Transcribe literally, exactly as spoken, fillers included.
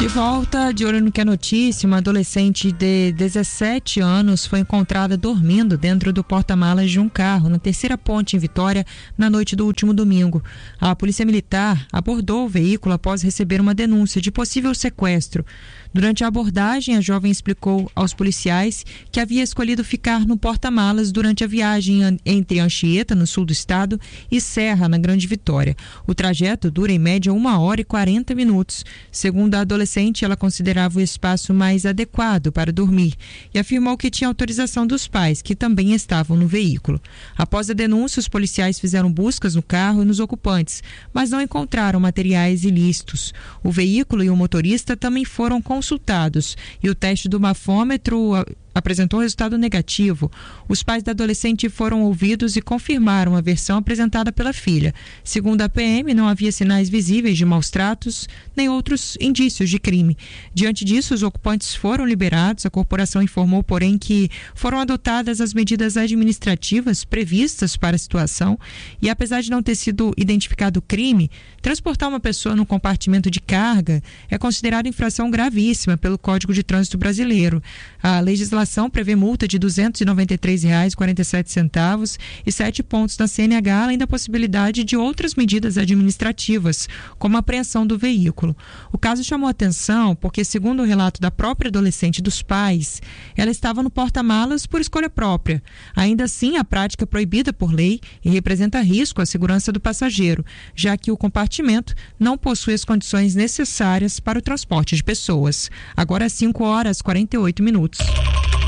volta, de olho no que é notícia, uma adolescente de dezessete anos foi encontrada dormindo dentro do porta-malas de um carro na Terceira Ponte, em Vitória, na noite do último domingo. A Polícia Militar abordou o veículo após receber uma denúncia de possível sequestro. Durante a abordagem, a jovem explicou aos policiais que havia escolhido ficar no porta-malas durante a viagem entre Anchieta, no sul do estado, e Serra, na Grande Vitória. O trajeto dura em média uma hora e quarenta minutos. Segundo a adolescente, ela considerava o espaço mais adequado para dormir e afirmou que tinha autorização dos pais, que também estavam no veículo. Após a denúncia, os policiais fizeram buscas no carro e nos ocupantes, mas não encontraram materiais ilícitos. O veículo e o motorista também foram consultados e o teste do bafômetro apresentou resultado negativo. Os pais da adolescente foram ouvidos e confirmaram a versão apresentada pela filha. Segundo a P M, não havia sinais visíveis de maus tratos nem outros indícios de crime. Diante disso, os ocupantes foram liberados. A corporação informou, porém, que foram adotadas as medidas administrativas previstas para a situação e, apesar de não ter sido identificado o crime, transportar uma pessoa no compartimento de carga é considerado infração gravíssima pelo Código de Trânsito Brasileiro. A legislação prevê multa de duzentos e noventa e três reais e quarenta e sete centavos e sete pontos na C N H, além da possibilidade de outras medidas administrativas, como a apreensão do veículo. O caso chamou atenção porque, segundo o relato da própria adolescente e dos pais, ela estava no porta-malas por escolha própria. Ainda assim, a prática é proibida por lei e representa risco à segurança do passageiro, já que o compartimento não possui as condições necessárias para o transporte de pessoas. Agora, cinco horas e quarenta e oito minutos.